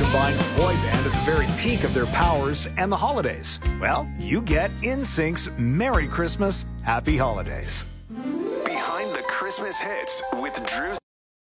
combine a boy band at the very peak of their powers and the holidays? Well, you get NSYNC's Merry Christmas, Happy Holidays. Behind the Christmas hits with Drew